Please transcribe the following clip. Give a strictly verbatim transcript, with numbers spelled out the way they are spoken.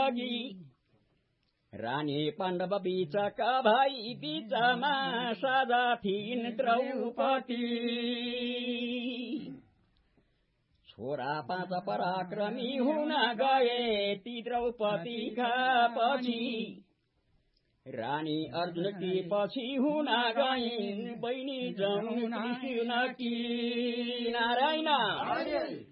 अघि रानी पाण्डव बीचका भाइ बीचमा साझा थिइन् द्रौपदी छोरा पाँच पराक्रमी हुन गए ती द्रौपदीका पछि रानी अर्जुनकी पछि हुन गइन् बहिनी जमुना कि नारायण